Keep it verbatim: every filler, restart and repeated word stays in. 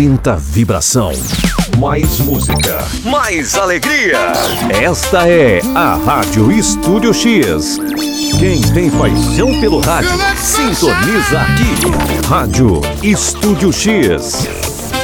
Sinta a vibração. Mais música, mais alegria. Esta é a Rádio Estúdio X. Quem tem paixão pelo rádio, sintoniza aqui. Rádio Estúdio X.